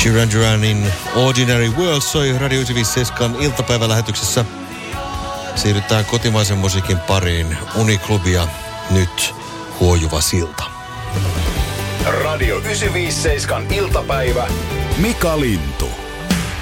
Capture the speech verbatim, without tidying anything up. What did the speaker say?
Duran Duranin Ordinary World soi Radio yhdeksänsataaviisikymmentäseitsemän iltapäivälähetyksessä. Siirrytään kotimaisen musiikin pariin. Uniklubia nyt Huojuva silta. Radio yhdeksänsataaviisikymmentäseitsemän iltapäivä. Mika Lintu.